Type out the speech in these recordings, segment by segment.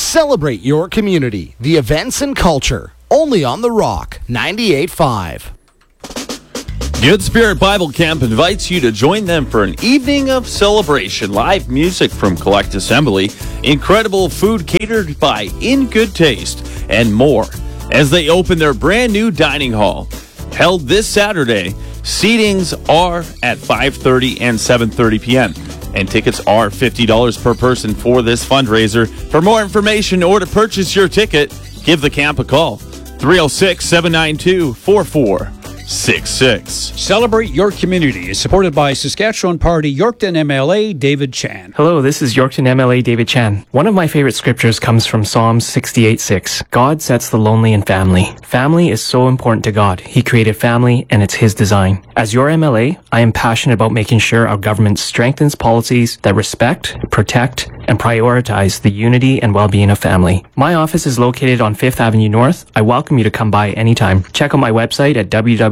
Celebrate your community, the events and culture. Only on The Rock 98.5. Good Spirit Bible Camp invites you to join them for an evening of celebration. Live music from Collect Assembly, incredible food catered by In Good Taste, and more as they open their brand new dining hall. Held this Saturday, seatings are at 5:30 and 7:30 p.m. and tickets are $50 per person for this fundraiser. For more information or to purchase your ticket, give the camp a call. 306-792-4466. Celebrate Your Community is supported by Saskatchewan Party Yorkton MLA David Chan. Hello, this is Yorkton MLA David Chan. One of my favorite scriptures comes from Psalms 68:6. God sets the lonely in family. Family is so important to God. He created family and it's His design. As your MLA, I am passionate about making sure our government strengthens policies that respect, protect, and prioritize the unity and well-being of family. My office is located on 5th Avenue North. I welcome you to come by anytime. Check out my website at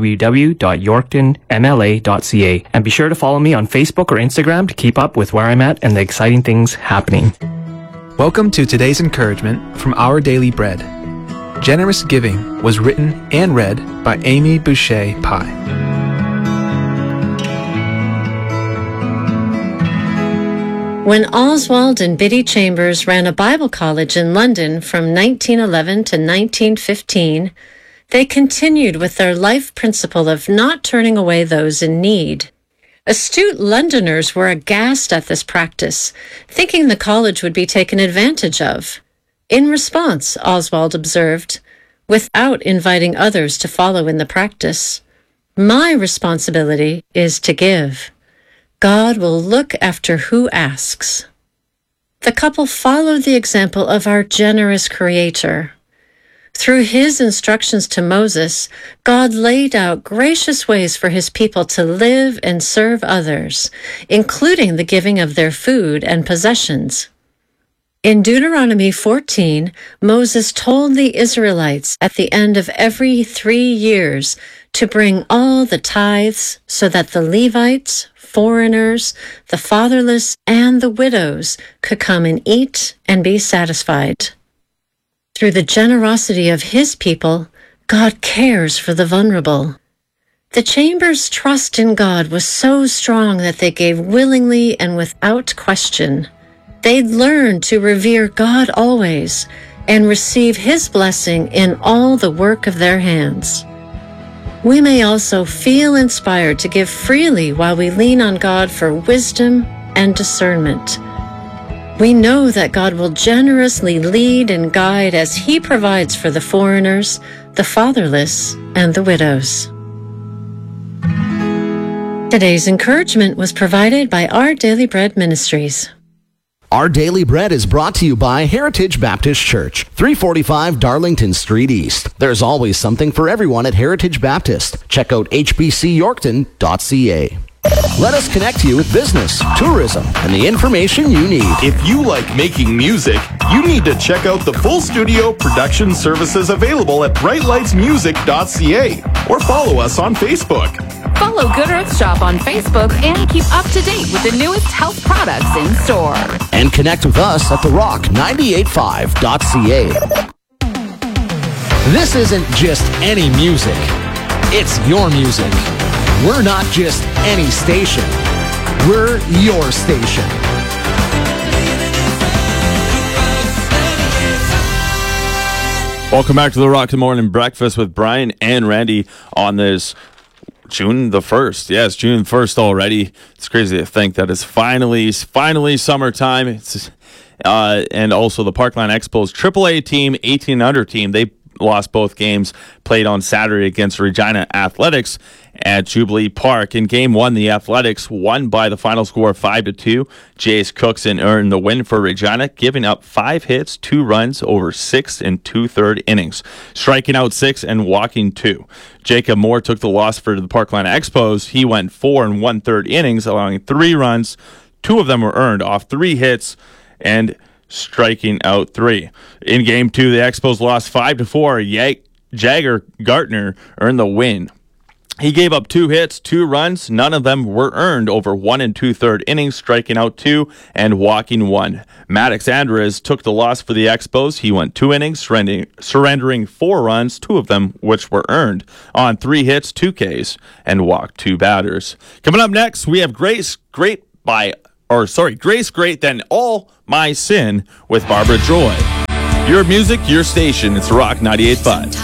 www.yorktonmla.ca and be sure to follow me on Facebook or Instagram to keep up with where I'm at and the exciting things happening. Welcome to today's encouragement from Our Daily Bread. Generous Giving was written and read by Amy Boucher Pye. When Oswald and Biddy Chambers ran a Bible college in London from 1911 to 1915, they continued with their life principle of not turning away those in need. Astute Londoners were aghast at this practice, thinking the college would be taken advantage of. In response, Oswald observed, without inviting others to follow in the practice, "My responsibility is to give. God will look after who asks." The couple followed the example of our generous Creator. Through His instructions to Moses, God laid out gracious ways for His people to live and serve others, including the giving of their food and possessions. In Deuteronomy 14, Moses told the Israelites at the end of every 3 years to bring all the tithes so that the Levites, foreigners, the fatherless, and the widows could come and eat and be satisfied. Through the generosity of His people, God cares for the vulnerable. The Chambers' trust in God was so strong that they gave willingly and without question. They'd learned to revere God always and receive His blessing in all the work of their hands. We may also feel inspired to give freely while we lean on God for wisdom and discernment. We know that God will generously lead and guide as He provides for the foreigners, the fatherless, and the widows. Today's encouragement was provided by Our Daily Bread Ministries. Our Daily Bread is brought to you by Heritage Baptist Church, 345 Darlington Street East. There's always something for everyone at Heritage Baptist. Check out hbcyorkton.ca. Let us connect you with business, tourism, and the information you need. If you like making music, you need to check out the full studio production services available at brightlightsmusic.ca or follow us on Facebook. Follow Good Earth Shop on Facebook and keep up to date with the newest health products in store. And connect with us at therock985.ca. This isn't just any music. It's your music. We're not just any station. We're your station. Welcome back to the Rock the Morning Breakfast with Brian and Randy on this June the 1st. Yes, June 1st already. It's crazy to think that it's finally summertime. It's and also the Parkland Expos AAA team, 18 under team. They lost both games, played on Saturday against Regina Athletics at Jubilee Park. In Game 1, the Athletics won by the final score of 5-2. Jace Cookson earned the win for Regina, giving up 5 hits, 2 runs over 6 and 2/3 innings, striking out 6 and walking 2. Jacob Moore took the loss for the Parkland Expos. He went 4 and 1/3 innings, allowing 3 runs. 2 of them were earned off 3 hits and striking out 3. In Game 2, the Expos lost 5-4. Jagger Gartner earned the win. He gave up 2 hits, 2 runs. None of them were earned over 1 2/3 innings, striking out 2 and walking 1. Maddox Andres took the loss for the Expos. He went 2 innings, surrendering 4 runs, 2 of them which were earned, on 3 hits, 2 Ks, and walked 2 batters. Coming up next, we have Grace Great Than All My Sin with Barbara Joy. Your music, your station. It's Rock 98.5.